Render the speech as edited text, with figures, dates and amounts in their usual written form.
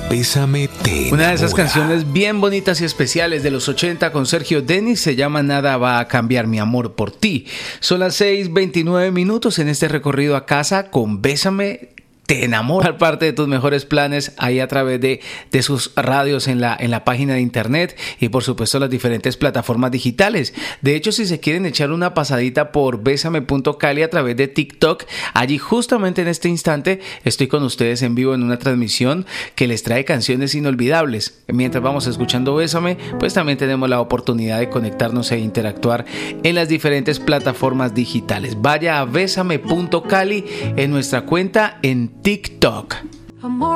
Bésame te Una de esas enamora. canciones bien bonitas y especiales de los 80 con Sergio Denis se llama Nada va a cambiar mi amor por ti. Son las 6:29 en este recorrido a casa con Bésame te enamora, parte de tus mejores planes ahí a través de sus radios en la página de internet y por supuesto las diferentes plataformas digitales. De hecho, si se quieren echar una pasadita por besame.cali a través de TikTok, allí justamente en este instante estoy con ustedes en vivo en una transmisión que les trae canciones inolvidables. Mientras vamos escuchando Bésame, pues también tenemos la oportunidad de conectarnos e interactuar en las diferentes plataformas digitales. Vaya a besame.cali en nuestra cuenta en TikTok. Amor.